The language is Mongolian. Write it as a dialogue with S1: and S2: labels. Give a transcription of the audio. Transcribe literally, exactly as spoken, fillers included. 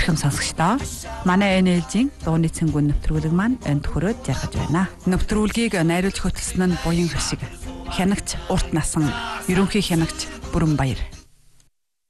S1: Эрхэм сонсогчдоо манай эн ээлжийн дууны цэнгүүн нэвтрүүлэг маань энд хүрээд яргаж байна. Нэвтрүүлгийг найруулж хөтлсөн нь буян хашиг хянагч урт насан ерөнхий хянагч Бүрэн Баяр.